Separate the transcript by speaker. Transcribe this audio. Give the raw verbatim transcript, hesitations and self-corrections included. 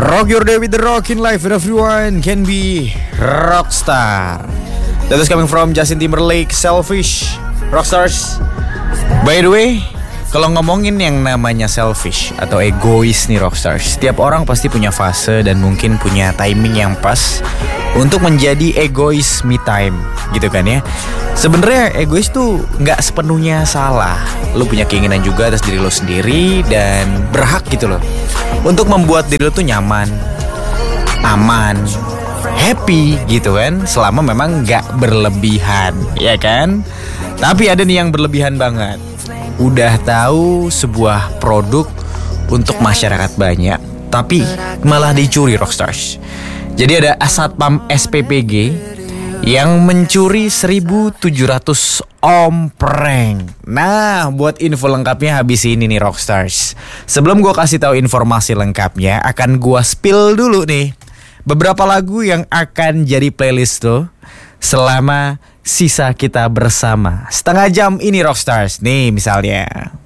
Speaker 1: Rock your day with the rock in life, and everyone can be rockstar. That is coming from Justin Timberlake, Selfish. Rockstars. By the way, kalau ngomongin yang namanya selfish atau egois nih rockstars, setiap orang pasti punya fase dan mungkin punya timing yang pas untuk menjadi egois me time, gitu kan ya. Sebenarnya egois tuh nggak sepenuhnya salah. Lo punya keinginan juga atas diri lo sendiri dan berhak gitu loh untuk membuat diri lo tuh nyaman, aman, happy gitu kan, selama memang nggak berlebihan, ya kan? Tapi ada nih yang berlebihan banget. Udah tahu sebuah produk untuk masyarakat banyak, tapi malah dicuri rockstars. Jadi ada Satpam S P P G yang mencuri seribu tujuh ratus ompreng. Nah, buat info lengkapnya habis ini nih rockstars. Sebelum gue kasih tahu informasi lengkapnya, akan gue spill dulu nih beberapa lagu yang akan jadi playlist tuh selama sisa kita bersama setengah jam ini rockstars. Nih misalnya